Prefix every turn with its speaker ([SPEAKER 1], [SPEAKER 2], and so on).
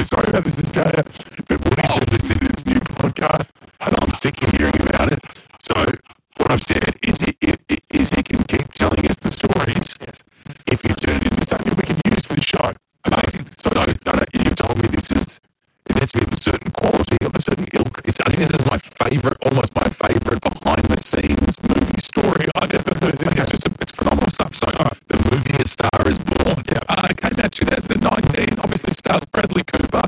[SPEAKER 1] really sorry about this, Gaia. But Woody's listening to this new podcast, and I'm sick of hearing about it. So what I've said is he can keep telling us the stories.
[SPEAKER 2] Yes.
[SPEAKER 1] If you turn it into something we can use for the show. Amazing. So you told me this is, it has to be of a certain quality, of a certain ilk.
[SPEAKER 2] I think this is my favourite, almost my favourite behind-the-scenes movie story I've ever heard.
[SPEAKER 1] Okay.
[SPEAKER 2] It's phenomenal stuff. So the movie A Star Is Born came out 2019. Obviously stars Bradley Cooper.